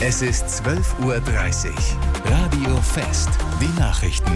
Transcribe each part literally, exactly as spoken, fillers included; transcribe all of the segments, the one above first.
Es ist zwölf Uhr dreißig. Radio Fest. Die Nachrichten.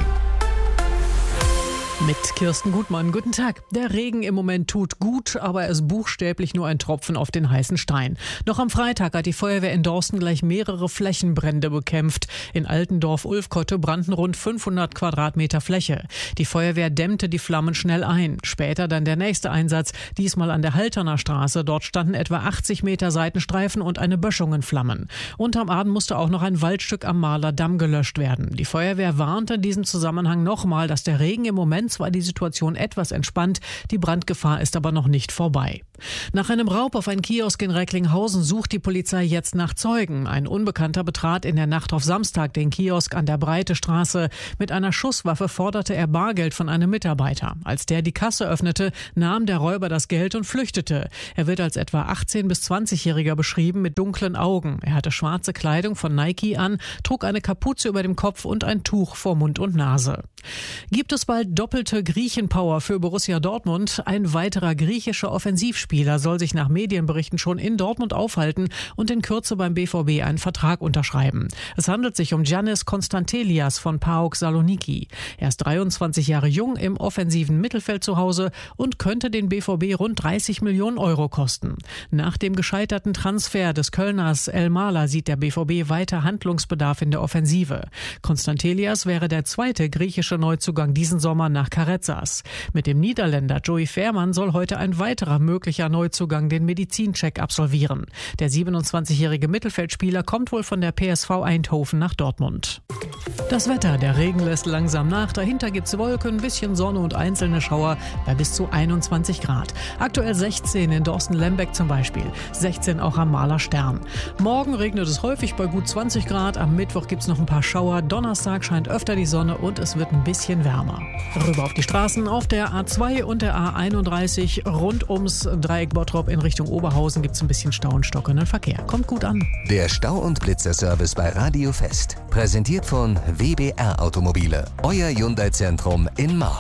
Mit Kirsten Gutmann. Guten Tag. Der Regen im Moment tut gut, aber er ist buchstäblich nur ein Tropfen auf den heißen Stein. Noch am Freitag hat die Feuerwehr in Dorsten gleich mehrere Flächenbrände bekämpft. In Altendorf-Ulfkotte brannten rund fünfhundert Quadratmeter Fläche. Die Feuerwehr dämmte die Flammen schnell ein. Später dann der nächste Einsatz, diesmal an der Halterner Straße. Dort standen etwa achtzig Meter Seitenstreifen und eine Böschung in Flammen. Unterm Abend musste auch noch ein Waldstück am Mahler Damm gelöscht werden. Die Feuerwehr warnte in diesem Zusammenhang nochmal, dass der Regen im Moment zwar die Situation etwas entspannt, die Brandgefahr ist aber noch nicht vorbei. Nach einem Raub auf einen Kiosk in Recklinghausen sucht die Polizei jetzt nach Zeugen. Ein Unbekannter betrat in der Nacht auf Samstag den Kiosk an der Breite Straße. Mit einer Schusswaffe forderte er Bargeld von einem Mitarbeiter. Als der die Kasse öffnete, nahm der Räuber das Geld und flüchtete. Er wird als etwa achtzehn- bis zwanzigjähriger beschrieben mit dunklen Augen. Er hatte schwarze Kleidung von Nike an, trug eine Kapuze über dem Kopf und ein Tuch vor Mund und Nase. Gibt es bald doppelte Griechenpower für Borussia Dortmund? Ein weiterer griechischer Offensivspieler soll sich nach Medienberichten schon in Dortmund aufhalten und in Kürze beim B V B einen Vertrag unterschreiben. Es handelt sich um Giannis Konstantelias von PAOK Saloniki. Er ist dreiundzwanzig Jahre jung, im offensiven Mittelfeld zu Hause und könnte den B V B rund dreißig Millionen Euro kosten. Nach dem gescheiterten Transfer des Kölners El Mala sieht der B V B weiter Handlungsbedarf in der Offensive. Konstantelias wäre der zweite griechische Neuzugang diesen Sommer nach Carezas. Mit dem Niederländer Joey Veerman soll heute ein weiterer möglicher Neuzugang den Medizincheck absolvieren. Der siebenundzwanzigjährige Mittelfeldspieler kommt wohl von der P S V Eindhoven nach Dortmund. Das Wetter, der Regen lässt langsam nach. Dahinter gibt's Wolken, ein bisschen Sonne und einzelne Schauer bei bis zu einundzwanzig Grad. Aktuell sechzehn in Dorsten-Lembeck zum Beispiel, sechzehn auch am Mahler Stern. Morgen regnet es häufig bei gut zwanzig Grad. Am Mittwoch gibt's noch ein paar Schauer. Donnerstag scheint öfter die Sonne und es wird ein bisschen wärmer. Rüber auf die Straßen. Auf der A zwei und der A einunddreißig rund ums Dreieck Bottrop in Richtung Oberhausen gibt's ein bisschen Stau und stockenden Verkehr. Kommt gut an. Der Stau- und Blitzer-Service bei Radio Fest. Präsentiert von W B R Automobile. Euer Hyundai-Zentrum in Marl.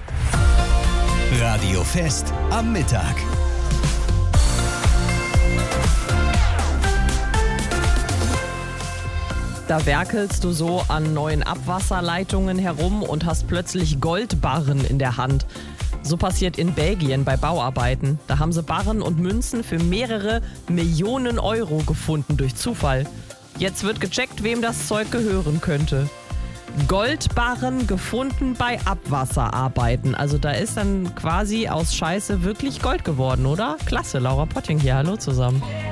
Radio Fest am Mittag. Da werkelst du so an neuen Abwasserleitungen herum und hast plötzlich Goldbarren in der Hand. So passiert in Belgien bei Bauarbeiten. Da haben sie Barren und Münzen für mehrere Millionen Euro gefunden durch Zufall. Jetzt wird gecheckt, wem das Zeug gehören könnte. Goldbarren gefunden bei Abwasserarbeiten. Also da ist dann quasi aus Scheiße wirklich Gold geworden, oder? Klasse, Laura Potting hier. Hallo zusammen.